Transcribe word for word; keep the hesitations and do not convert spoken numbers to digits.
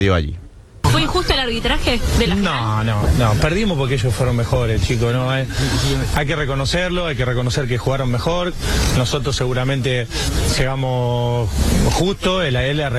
allí. ¿Fue injusto el arbitraje de la No, no, no, perdimos porque ellos fueron mejores, chicos, no, hay, hay que reconocerlo, hay que reconocer que jugaron mejor, nosotros seguramente llegamos justo, el A L